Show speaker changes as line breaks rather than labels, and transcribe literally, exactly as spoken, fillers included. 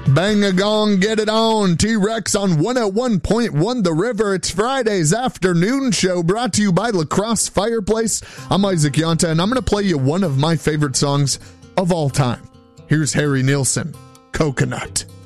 Bang a gong, get it on. T-Rex on one oh one point one The River. It's Friday's afternoon show brought to you by La Crosse Fireplace. I'm Isaac Yonta, and I'm going to play you one of my favorite songs of all time. Here's Harry Nilsson, Coconut.